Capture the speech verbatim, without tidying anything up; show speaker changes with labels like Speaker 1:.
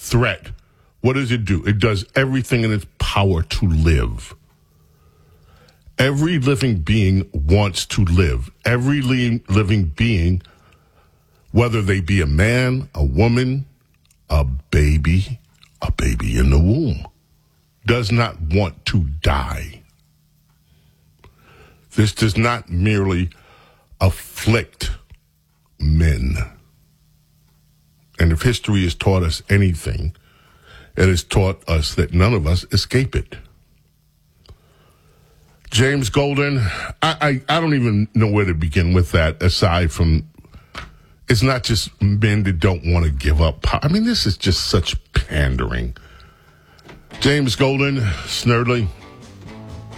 Speaker 1: threat, what does it do? It does everything in its power to live. Every living being wants to live. Every li- living being, whether they be a man, a woman, a baby, a baby in the womb, does not want to die. This does not merely afflict men. And if history has taught us anything, it has taught us that none of us escape it. James Golden, I, I, I don't even know where to begin with that, aside from, it's not just men that don't want to give up power. I mean, this is just such pandering. James Golden, Snerdley,